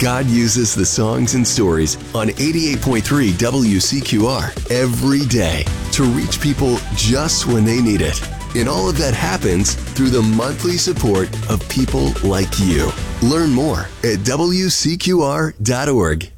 God uses the songs and stories on 88.3 WCQR every day to reach people just when they need it. And all of that happens through the monthly support of people like you. Learn more at WCQR.org.